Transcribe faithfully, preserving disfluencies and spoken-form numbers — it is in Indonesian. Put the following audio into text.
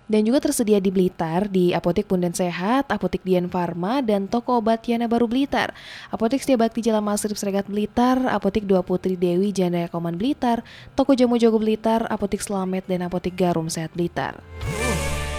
Dan juga tersedia di Blitar di Apotek Punden Sehat, Apotek Dian Farma, dan toko obat Yana Baru Blitar. Apotek Setia Bakti Jalan Masrib Sregat Blitar, Apotek Dua Putri Dewi Jandaya Kauman Blitar, Toko Jamu Jogo Blitar, Apotek Slamet, dan Apotek Garum Sehat Blitar.